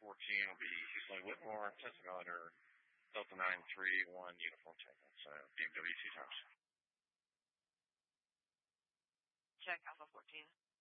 will be Houston Whitmore, Testing Auditor, Delta 931, Uniform Tango. So DMWC Towers. Check Alpha 14.